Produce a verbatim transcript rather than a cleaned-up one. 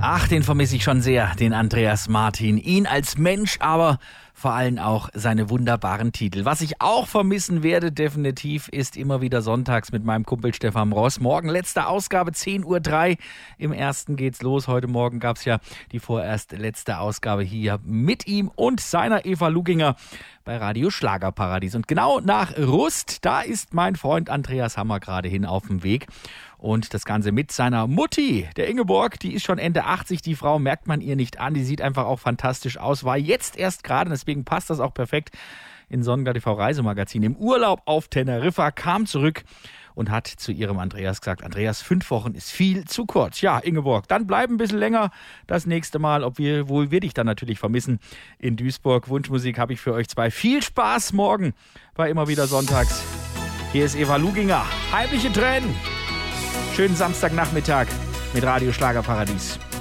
Ach, den vermisse ich schon sehr, den Andreas Martin. Ihn als Mensch, aber vor allem auch seine wunderbaren Titel. Was ich auch vermissen werde, definitiv, ist immer wieder sonntags mit meinem Kumpel Stefan Ross. Morgen letzte Ausgabe, zehn Uhr drei. Im ersten geht's los. Heute Morgen gab's ja die vorerst letzte Ausgabe hier mit ihm und seiner Eva Luginger bei Radio Schlagerparadies. Und genau nach Rust, da ist mein Freund Andreas Hammer gerade hin auf dem Weg. Und das Ganze mit seiner Mutti, der Ingeborg, die ist schon Ende achtzig. Die Frau merkt man ihr nicht an. Die sieht einfach auch fantastisch aus. War jetzt erst gerade, deswegen passt das auch perfekt, in Sonnegar T V Reisemagazin im Urlaub auf Teneriffa, kam zurück und hat zu ihrem Andreas gesagt, Andreas, fünf Wochen ist viel zu kurz. Ja, Ingeborg, dann bleib ein bisschen länger das nächste Mal, ob wir, wohl wir dich dann natürlich vermissen in Duisburg. Wunschmusik habe ich für euch zwei. Viel Spaß morgen bei Immer wieder Sonntags. Hier ist Eva Luginger. Heimliche Tränen. Schönen Samstagnachmittag mit Radio Schlagerparadies.